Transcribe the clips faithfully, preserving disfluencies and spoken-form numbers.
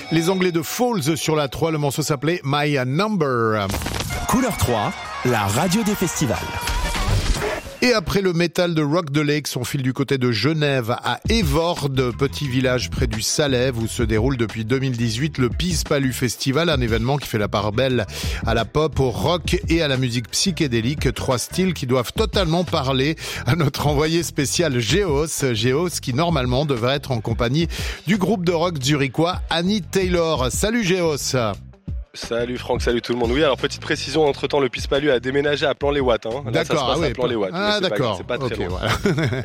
Les Anglais de Falls sur la trois, le morceau s'appelait My Number. Couleur trois, la radio des festivals. Et après le métal de Rock the Lakes, on file du côté de Genève à Évorde, petit village près du Salève où se déroule depuis deux mille dix-huit le Piz-Palu Festival, un événement qui fait la part belle à la pop, au rock et à la musique psychédélique, trois styles qui doivent totalement parler à notre envoyé spécial Géos, Géos qui normalement devrait être en compagnie du groupe de rock zurichois Annie Taylor. Salut Géos. Salut Franck, salut tout le monde. Oui, alors petite précision, entre-temps le Piz-Palu a déménagé à Plan-les-Ouates. Hein. Là, d'accord, ça se passe ah oui, à Plan-les-Ouates. Ah d'accord, c'est pas, c'est pas très okay, loin. Voilà.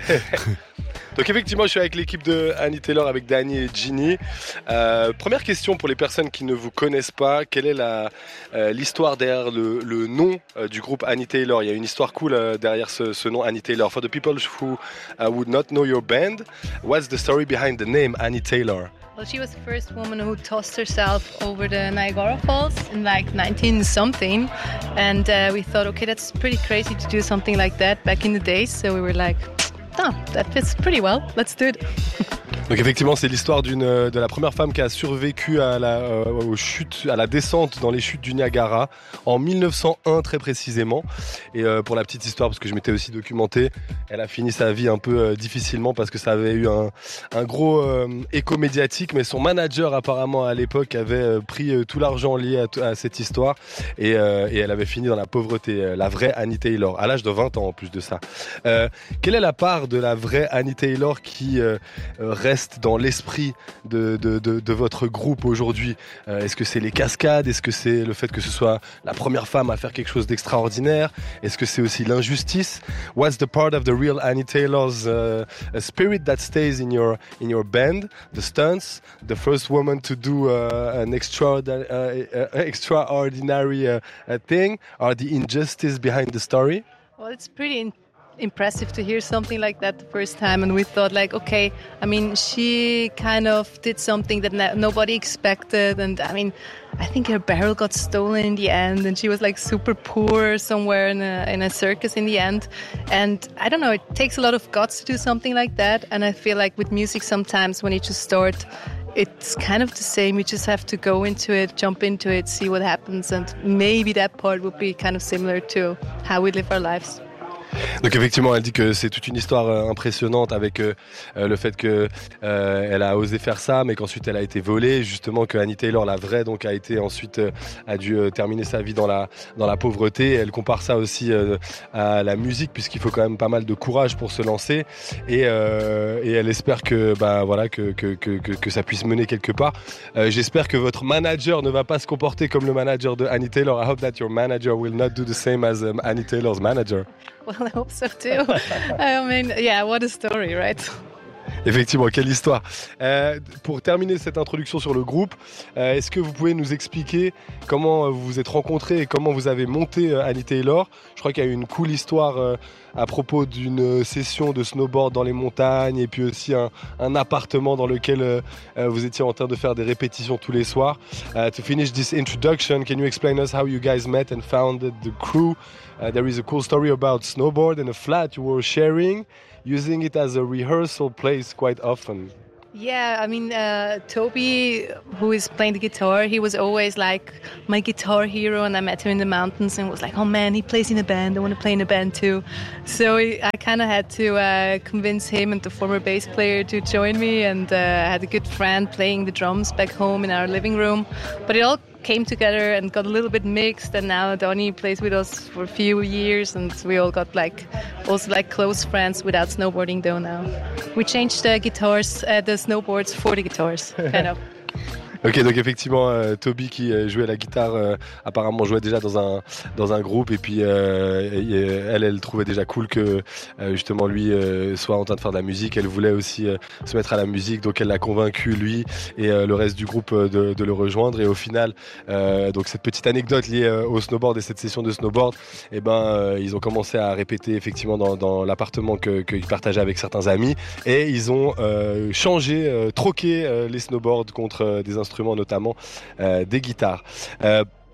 Donc effectivement, je suis avec l'équipe de Annie Taylor, avec Danny et Ginny. Euh, première question pour les personnes qui ne vous connaissent pas, quelle est la, euh, l'histoire derrière le, le nom euh, du groupe Annie Taylor? Il y a une histoire cool euh, derrière ce, ce nom Annie Taylor. For the people who uh, would not know your band, what's the story behind the name Annie Taylor? Well, she was the first woman who tossed herself over the Niagara Falls in like nineteen something, and uh, we thought, okay, that's pretty crazy to do something like that back in the days. So we were like, oh, that fits pretty well. Let's do it. Donc effectivement, c'est l'histoire d'une de la première femme qui a survécu à la euh, aux chutes, à la descente dans les chutes du Niagara en mille neuf cent un très précisément. Et euh, pour la petite histoire, parce que je m'étais aussi documenté, elle a fini sa vie un peu euh, difficilement parce que ça avait eu un un gros euh, écho médiatique. Mais son manager apparemment à l'époque avait euh, pris euh, tout l'argent lié à, t- à cette histoire et, euh, et elle avait fini dans la pauvreté. Euh, la vraie Annie Taylor, à l'âge de vingt ans en plus de ça. Euh, quelle est la part de la vraie Annie Taylor qui euh, reste dans l'esprit de, de, de, de votre groupe aujourd'hui? euh, Est-ce que c'est les cascades? Est-ce que c'est le fait que ce soit la première femme à faire quelque chose d'extraordinaire? Est-ce que c'est aussi l'injustice? What's the part of the real Annie Taylor's uh, spirit that stays in your in your band? The stunts, the first woman to do uh, an extraordinary, uh, uh, extraordinary uh, uh, thing, or the injustice behind the story? Well, it's pretty in- impressive to hear something like that the first time, and we thought like, okay, I mean, she kind of did something that no- nobody expected, and I mean, I think her barrel got stolen in the end, and she was like super poor somewhere in a in a circus in the end. And I don't know, it takes a lot of guts to do something like that, and I feel like with music sometimes when you just start, it's kind of the same. You just have to go into it, jump into it, see what happens, and maybe that part would be kind of similar to how we live our lives. Donc effectivement, elle dit que c'est toute une histoire euh, impressionnante avec euh, le fait que euh, elle a osé faire ça, mais qu'ensuite elle a été volée. Justement, que Annie Taylor, la vraie, donc a été ensuite euh, a dû euh, terminer sa vie dans la dans la pauvreté. Elle compare ça aussi euh, à la musique, puisqu'il faut quand même pas mal de courage pour se lancer. Et, euh, et elle espère que bah voilà que que que que, que ça puisse mener quelque part. Euh, j'espère que votre manager ne va pas se comporter comme le manager de Annie Taylor. I hope that your manager will not do the same as um, Annie Taylor's manager. Well, I hope so too. I mean, yeah, what a story, right? Effectivement, quelle histoire. Euh, pour terminer cette introduction sur le groupe, euh, est-ce que vous pouvez nous expliquer comment vous vous êtes rencontrés et comment vous avez monté euh, Annie Taylor? Je crois qu'il y a eu une cool histoire euh, à propos d'une session de snowboard dans les montagnes et puis aussi un, un appartement dans lequel euh, vous étiez en train de faire des répétitions tous les soirs. Uh, to finish this introduction, can you explain us how you guys met and founded the crew? Uh, there is a cool story about snowboard and a flat you were sharing, using it as a rehearsal place quite often. Yeah, I mean, uh, Toby, who is playing the guitar, he was always like my guitar hero, and I met him in the mountains and was like, oh man, he plays in a band, I want to play in a band too. So I kind of had to uh, convince him and the former bass player to join me, and uh, I had a good friend playing the drums back home in our living room. But it all came together and got a little bit mixed, and now Donnie plays with us for a few years, and we all got like also like close friends without snowboarding though now. We changed the guitars, uh, the snowboards for the guitars, kind of. Ok, donc effectivement, euh, Toby qui euh, jouait la guitare, euh, apparemment jouait déjà dans un dans un groupe, et puis euh, et, elle, elle trouvait déjà cool que euh, justement lui euh, soit en train de faire de la musique. Elle voulait aussi euh, se mettre à la musique, donc elle l'a convaincu lui et euh, le reste du groupe euh, de, de le rejoindre. Et au final, euh, donc cette petite anecdote liée euh, au snowboard et cette session de snowboard, et eh ben euh, ils ont commencé à répéter effectivement dans, dans l'appartement que qu'ils partageaient avec certains amis, et ils ont euh, changé, euh, troqué euh, les snowboards contre euh, des instruments, notamment euh, des guitares. Euh,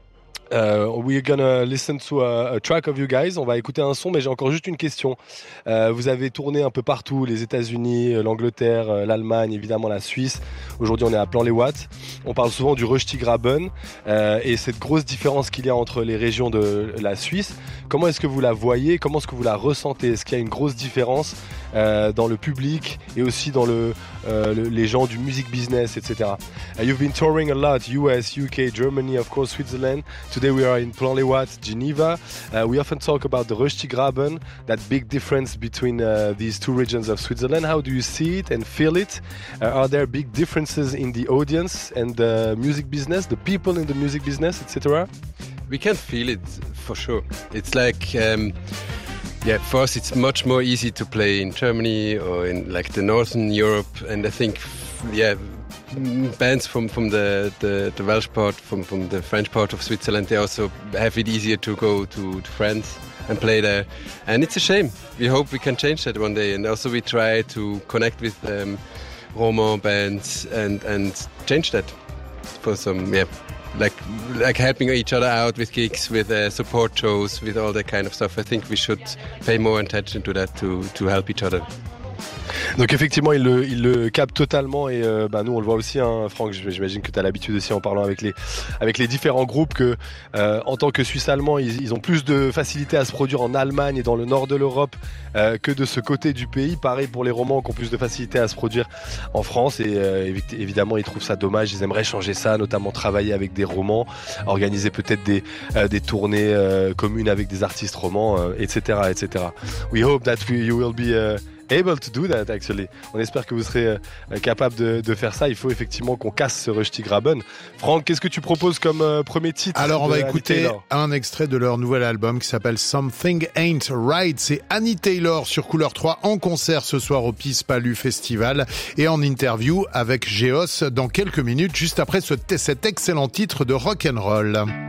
Uh, we're gonna listen to a, a track of you guys. On va écouter un son, mais j'ai encore juste une question. Uh, vous avez tourné un peu partout, les États-Unis, l'Angleterre, l'Allemagne, évidemment la Suisse. Aujourd'hui, on est à Plan-les-Ouates. On parle souvent du Röstigraben euh, et cette grosse différence qu'il y a entre les régions de la Suisse. Comment est-ce que vous la voyez? Comment est-ce que vous la ressentez? Est-ce qu'il y a une grosse différence euh, dans le public et aussi dans le, euh, le, les gens du music business, et cetera. Uh, you've been touring a lot, U S, U K, Germany, of course, Switzerland. Today we are in Plan-les-Ouates, Geneva. Uh, we often talk about the Röstigraben, that big difference between uh, these two regions of Switzerland. How do you see it and feel it? Uh, are there big differences in the audience and the music business, the people in the music business, et cetera? We can feel it for sure. It's like, um, yeah, for us it's much more easy to play in Germany or in like the Northern Europe, and I think, yeah, bands from, from the, the, the Welsh part, from, from the French part of Switzerland, they also have it easier to go to, to France and play there. And it's a shame. We hope we can change that one day. And also we try to connect with um, Roma bands and, and change that for some, yeah, like like helping each other out with gigs, with uh, support shows, with all that kind of stuff. I think we should pay more attention to that to, to help each other. Donc effectivement, il le, il le capte totalement et euh, bah nous on le voit aussi, hein, Franck. J'imagine que tu as l'habitude aussi en parlant avec les avec les différents groupes que euh, en tant que Suisse allemand, ils, ils ont plus de facilité à se produire en Allemagne et dans le nord de l'Europe euh, que de ce côté du pays. Pareil pour les Romans qui ont plus de facilité à se produire en France et euh, évidemment ils trouvent ça dommage. Ils aimeraient changer ça, notamment travailler avec des Romans, organiser peut-être des euh, des tournées euh, communes avec des artistes romans, euh, et cetera, et cetera. We hope that we, you will be uh, able to do that actually. On espère que vous serez euh, capable de, de faire ça. Il faut effectivement qu'on casse ce Röstigraben. Franck, qu'est-ce que tu proposes comme euh, premier titre? Alors on va Annie écouter Taylor un extrait de leur nouvel album qui s'appelle Something Ain't Right. C'est Annie Taylor sur Couleur trois en concert ce soir au Peace Palu Festival et en interview avec Géos dans quelques minutes juste après ce, cet excellent titre de rock'n'roll.